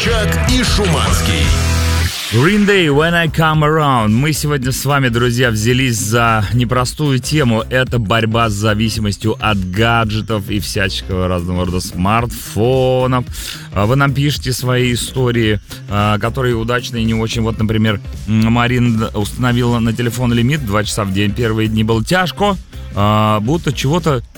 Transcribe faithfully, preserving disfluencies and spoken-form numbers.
Собчак и Шуманский. Green Day, When I Come Around. Мы сегодня с вами, друзья, взялись за непростую тему. Это борьба с зависимостью от гаджетов и всяческого разного рода смартфонов. Вы нам пишете свои истории, которые удачные и не очень. Вот, например, Марина установила на телефон лимит два часа в день. Первые дни было тяжко, будто чего-то